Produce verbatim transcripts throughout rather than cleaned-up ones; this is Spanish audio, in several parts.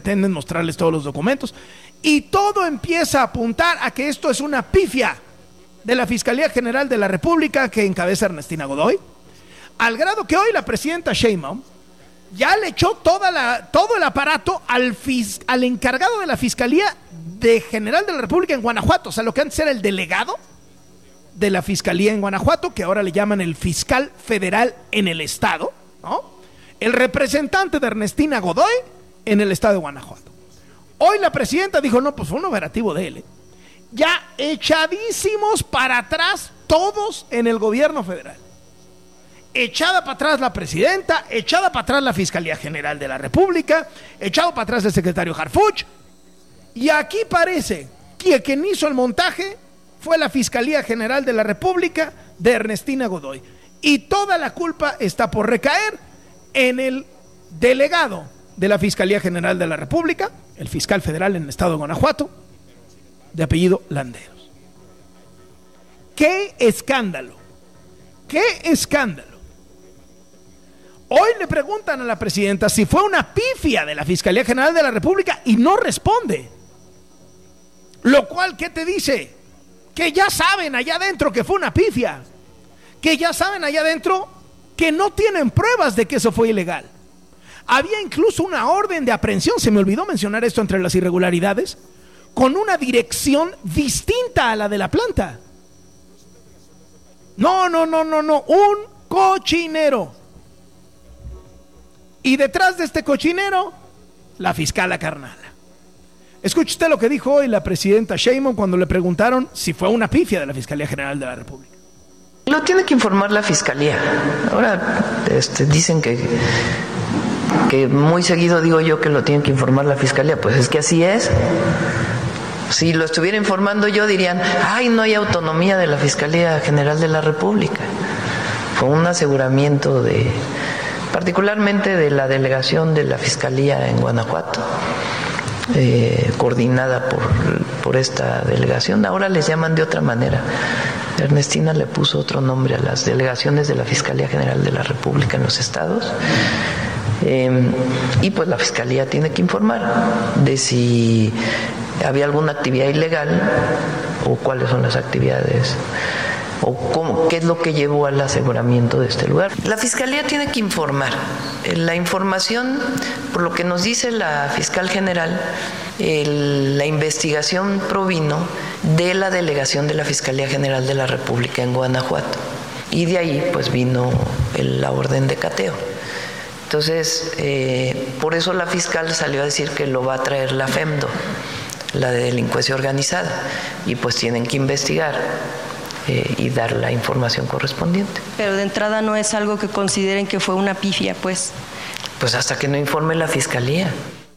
pretenden mostrarles todos los documentos. Y todo empieza a apuntar a que esto es una pifia de la Fiscalía General de la República que encabeza Ernestina Godoy, al grado que hoy la presidenta Sheinbaum ya le echó toda la, todo el aparato al, fis, al encargado de la Fiscalía de General de la República en Guanajuato, o sea, lo que antes era el delegado de la Fiscalía en Guanajuato, que ahora le llaman el fiscal federal en el estado, ¿no? El representante de Ernestina Godoy en el estado de Guanajuato. Hoy la presidenta dijo, no, pues fue un operativo de él, ¿eh? Ya echadísimos para atrás todos en el gobierno federal. Echada para atrás la presidenta, echada para atrás la Fiscalía General de la República, echado para atrás el secretario Harfuch, y aquí parece que quien hizo el montaje fue la Fiscalía General de la República de Ernestina Godoy, y toda la culpa está por recaer en el delegado de la Fiscalía General de la República, el fiscal federal en el estado de Guanajuato, de apellido Landeros. ¡Qué escándalo! ¡Qué escándalo! Hoy le preguntan a la presidenta si fue una pifia de la Fiscalía General de la República y no responde. Lo cual, ¿qué te dice? Que ya saben allá adentro que fue una pifia. Que ya saben allá adentro que no tienen pruebas de que eso fue ilegal. Había incluso una orden de aprehensión, se me olvidó mencionar esto entre las irregularidades, con una dirección distinta a la de la planta. No, no, no, no, no, un cochinero. Y detrás de este cochinero, la fiscala Carnala. Escuche usted lo que dijo hoy la presidenta Sheinbaum cuando le preguntaron si fue una pifia de la Fiscalía General de la República. Lo tiene que informar la Fiscalía. Ahora este, dicen que, que muy seguido digo yo que lo tiene que informar la Fiscalía. Pues es que así es. Si lo estuviera informando yo dirían, ay, no hay autonomía de la Fiscalía General de la República. Fue un aseguramiento de, particularmente de la delegación de la Fiscalía en Guanajuato, eh, coordinada por, por esta delegación. Ahora les llaman de otra manera. Ernestina le puso otro nombre a las delegaciones de la Fiscalía General de la República en los estados. Eh, y pues la Fiscalía tiene que informar de si había alguna actividad ilegal o cuáles son las actividades o cómo, qué es lo que llevó al aseguramiento de este lugar. La Fiscalía tiene que informar. La información, por lo que nos dice la fiscal general, el, la investigación provino de la delegación de la Fiscalía General de la República en Guanajuato, y de ahí pues vino el, la orden de cateo. Entonces, eh, por eso la fiscal salió a decir que lo va a traer la FEMDO, la de delincuencia organizada, y pues tienen que investigar eh, y dar la información correspondiente. Pero de entrada no es algo que consideren que fue una pifia, pues. Pues hasta que no informe la Fiscalía.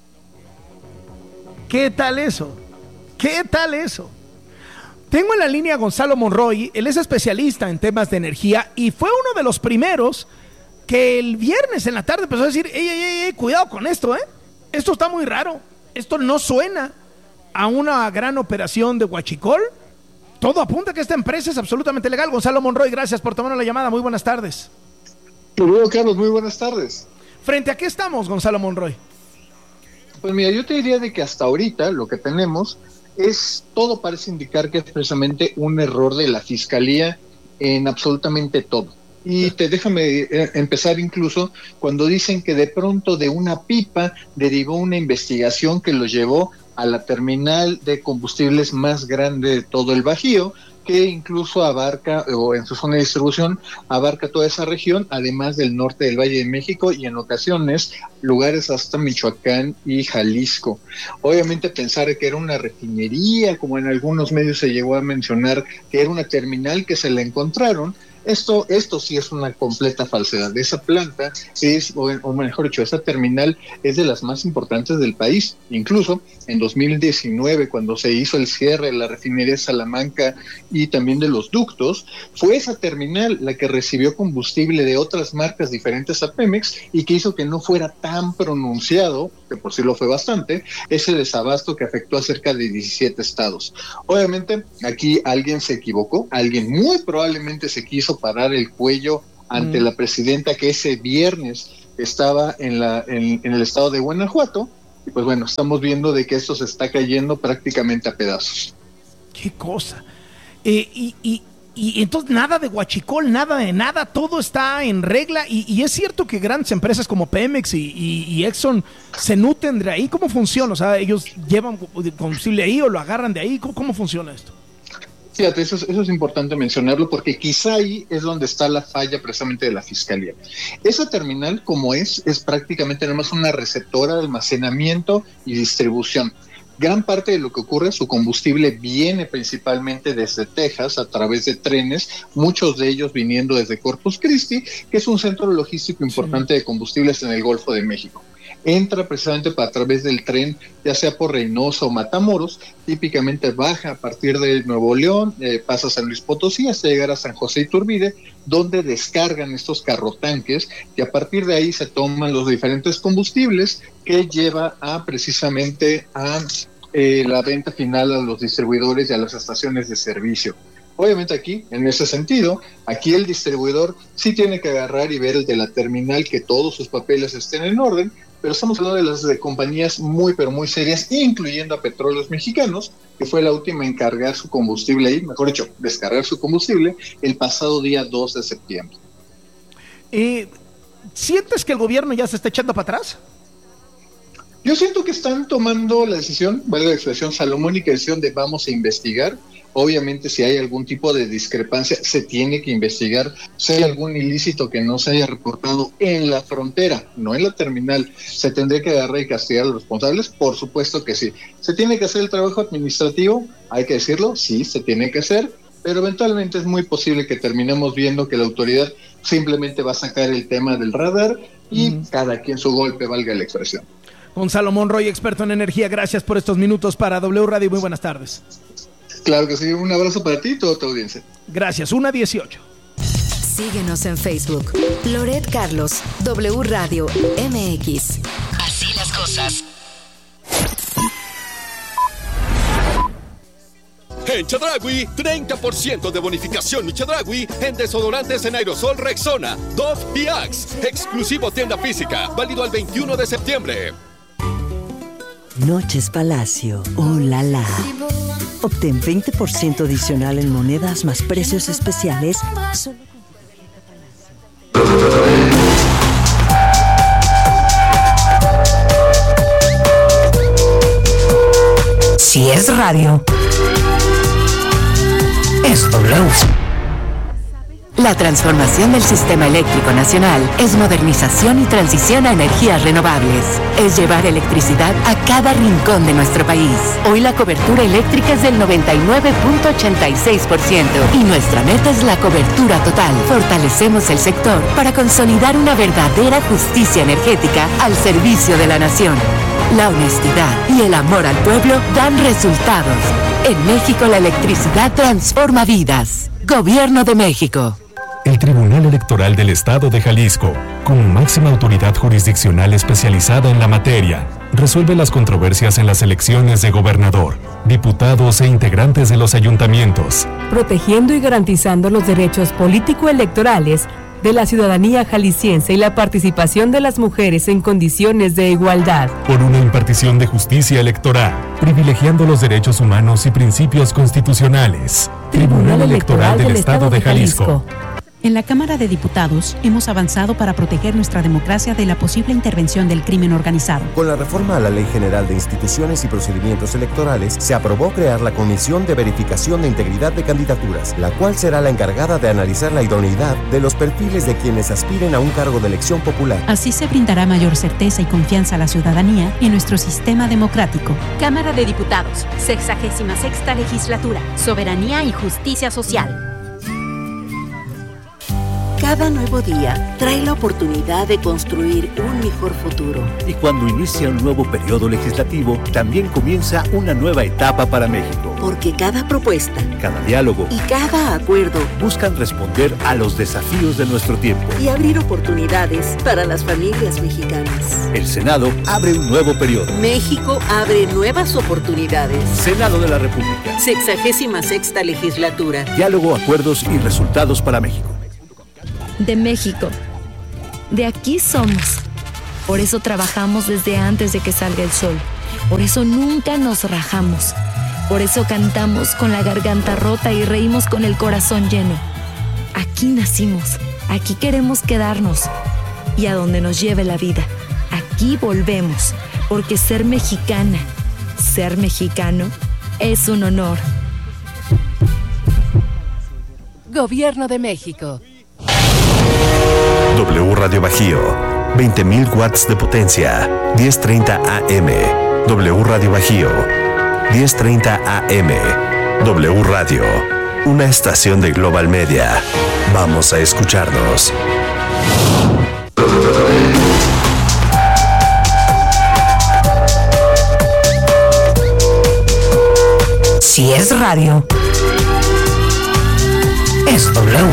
¿Qué tal eso? ¿Qué tal eso? Tengo en la línea a Gonzalo Monroy, él es especialista en temas de energía y fue uno de los primeros que el viernes en la tarde empezó a decir, ey, ey, ey, cuidado con esto, ¿eh? Esto está muy raro, esto no suena a una gran operación de huachicol. Todo apunta a que esta empresa es absolutamente legal. Gonzalo Monroy, gracias por tomarnos la llamada, muy buenas tardes. Querido Carlos, muy buenas tardes. ¿Frente a qué estamos, Gonzalo Monroy? Pues mira, yo te diría de que hasta ahorita lo que tenemos es, todo parece indicar que es precisamente un error de la Fiscalía en absolutamente todo. Y te déjame empezar incluso cuando dicen que de pronto de una pipa derivó una investigación que los llevó a la terminal de combustibles más grande de todo el Bajío, que incluso abarca, o en su zona de distribución, abarca toda esa región, además del norte del Valle de México y en ocasiones lugares hasta Michoacán y Jalisco. Obviamente pensar que era una refinería, como en algunos medios se llegó a mencionar, que era una terminal que se la encontraron. Esto, esto sí es una completa falsedad. Esa planta es, o, o mejor dicho, esa terminal es de las más importantes del país. Incluso en dos mil diecinueve, cuando se hizo el cierre de la refinería de Salamanca y también de los ductos, fue esa terminal la que recibió combustible de otras marcas diferentes a Pemex y que hizo que no fuera tan pronunciado, que por sí lo fue bastante, ese desabasto que afectó a cerca de diecisiete estados. Obviamente aquí alguien se equivocó, alguien muy probablemente se quiso parar el cuello ante mm. la presidenta que ese viernes estaba en, la, en, en el estado de Guanajuato, y pues bueno, estamos viendo de que esto se está cayendo prácticamente a pedazos. Qué cosa. Eh, y, y, y entonces nada de huachicol, nada de nada, todo está en regla, y, y es cierto que grandes empresas como Pemex y, y, y Exxon se nutren de ahí. ¿Cómo funciona? O sea, ellos llevan combustible ahí o lo agarran de ahí. ¿Cómo, cómo funciona esto? Fíjate, eso es, eso es importante mencionarlo, porque quizá ahí es donde está la falla precisamente de la Fiscalía. Esa terminal, como es, es prácticamente nada más una receptora de almacenamiento y distribución. Gran parte de lo que ocurre, su combustible viene principalmente desde Texas a través de trenes, muchos de ellos viniendo desde Corpus Christi, que es un centro logístico importante de combustibles en el Golfo de México. Entra precisamente a través del tren, ya sea por Reynosa o Matamoros, típicamente baja a partir de Nuevo León, eh, pasa a San Luis Potosí hasta llegar a San José Iturbide, donde descargan estos carrotanques y a partir de ahí se toman los diferentes combustibles que lleva a precisamente a eh, la venta final a los distribuidores y a las estaciones de servicio. Obviamente aquí, en ese sentido, aquí el distribuidor sí tiene que agarrar y ver el de la terminal que todos sus papeles estén en orden, pero estamos hablando de las de compañías muy, pero muy serias, incluyendo a Petróleos Mexicanos, que fue la última en cargar su combustible ahí, mejor dicho, descargar su combustible, el pasado día dos de septiembre. Eh, ¿Sientes que el gobierno ya se está echando para atrás? Yo siento que están tomando la decisión, vale la expresión salomónica, decisión de vamos a investigar. Obviamente, si hay algún tipo de discrepancia, se tiene que investigar. Si hay algún ilícito que no se haya reportado en la frontera, no en la terminal, ¿se tendría que agarrar y castigar a los responsables? Por supuesto que sí. ¿Se tiene que hacer el trabajo administrativo? Hay que decirlo, sí, se tiene que hacer, pero eventualmente es muy posible que terminemos viendo que la autoridad simplemente va a sacar el tema del radar y mm. cada quien su golpe, valga la expresión. Gonzalo Monroy, experto en energía, gracias por estos minutos para W Radio. Muy buenas tardes. Claro que sí, un abrazo para ti y toda tu audiencia. Gracias, una dieciocho. Síguenos en Facebook, Loret Carlos, W Radio M X. Así las cosas. En Chedraui, treinta por ciento de bonificación y Chedraui en desodorantes en aerosol Rexona, Dove y Axe. Exclusivo tienda física, válido al veintiuno de septiembre. Noches Palacio, oh la la. Obtén veinte por ciento adicional en monedas más precios especiales solo con tu Palacio. Si es radio, es W. La transformación del sistema eléctrico nacional es modernización y transición a energías renovables. Es llevar electricidad a cada rincón de nuestro país. Hoy la cobertura eléctrica es del noventa y nueve punto ochenta y seis por ciento y nuestra meta es la cobertura total. Fortalecemos el sector para consolidar una verdadera justicia energética al servicio de la nación. La honestidad y el amor al pueblo dan resultados. En México la electricidad transforma vidas. Gobierno de México. El Tribunal Electoral del Estado de Jalisco, como máxima autoridad jurisdiccional especializada en la materia, resuelve las controversias en las elecciones de gobernador, diputados e integrantes de los ayuntamientos, protegiendo y garantizando los derechos político-electorales de la ciudadanía jalisciense y la participación de las mujeres en condiciones de igualdad. Por una impartición de justicia electoral, privilegiando los derechos humanos y principios constitucionales. Tribunal Electoral del Estado de Jalisco. En la Cámara de Diputados hemos avanzado para proteger nuestra democracia de la posible intervención del crimen organizado. Con la reforma a la Ley General de Instituciones y Procedimientos Electorales, se aprobó crear la Comisión de Verificación de Integridad de Candidaturas, la cual será la encargada de analizar la idoneidad de los perfiles de quienes aspiren a un cargo de elección popular. Así se brindará mayor certeza y confianza a la ciudadanía y nuestro sistema democrático. Cámara de Diputados, sexagésima sexta Legislatura, Soberanía y Justicia Social. Cada nuevo día trae la oportunidad de construir un mejor futuro. Y cuando inicia un nuevo periodo legislativo, también comienza una nueva etapa para México. Porque cada propuesta, cada diálogo y cada acuerdo buscan responder a los desafíos de nuestro tiempo y abrir oportunidades para las familias mexicanas. El Senado abre un nuevo periodo. México abre nuevas oportunidades. Senado de la República. Sexagésima sexta Legislatura. Diálogo, acuerdos y resultados para México. De México. De aquí somos. Por eso trabajamos desde antes de que salga el sol. Por eso nunca nos rajamos. Por eso cantamos con la garganta rota y reímos con el corazón lleno. Aquí nacimos, aquí queremos quedarnos. Y a donde nos lleve la vida, aquí volvemos. Porque ser mexicana, ser mexicano, es un honor. Gobierno de México. W Radio Bajío, veinte mil watts de potencia, diez treinta A M. W Radio Bajío, diez treinta A M. W Radio, una estación de Global Media. Vamos a escucharnos. Si es radio, es W.